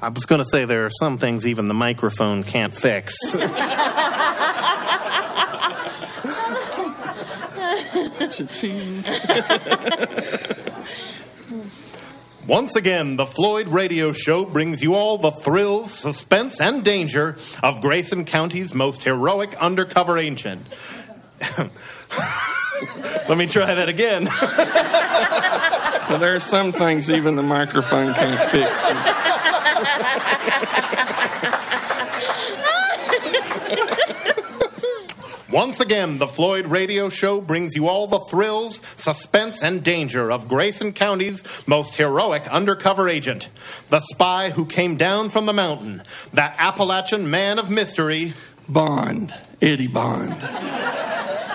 I was going to say there are some things even the microphone can't fix. Cha-ching. Once again, the Floyd Radio Show brings you all the thrills, suspense, and danger of Grayson County's most heroic undercover agent. Let me try that again. Well, there are some things even the microphone can't fix. Once again, the Floyd Radio Show brings you all the thrills, suspense, and danger of Grayson County's most heroic undercover agent, the spy who came down from the mountain, that Appalachian man of mystery, Bond, Eddie Bond.